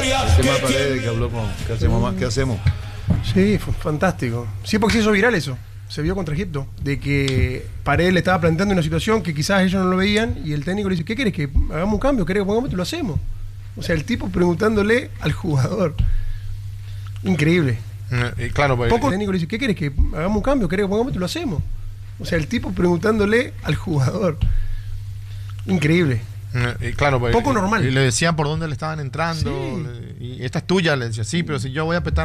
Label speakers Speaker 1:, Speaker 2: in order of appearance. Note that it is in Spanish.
Speaker 1: El tema de Paredes que habló con ¿qué hacemos?
Speaker 2: Sí, fue fantástico. Sí, porque se hizo viral eso. Se vio contra Egipto, de que Paredes le estaba planteando una situación que quizás ellos no lo veían y el técnico le dice, ¿qué querés? ¿Que hagamos un cambio? ¿Querés que pongamos esto? Lo hacemos. O sea, el tipo preguntándole al jugador. Increíble.
Speaker 3: Claro, pues,
Speaker 2: Poco el técnico le dice, ¿qué querés? ¿Que hagamos un cambio? ¿Querés que pongamos esto? Lo hacemos. O sea, el tipo preguntándole al jugador. Increíble.
Speaker 3: Claro, pues,
Speaker 2: poco normal.
Speaker 3: Y le decían por dónde le estaban entrando.
Speaker 2: Sí.
Speaker 3: Y esta es tuya, le decía, sí, pero si yo voy a petar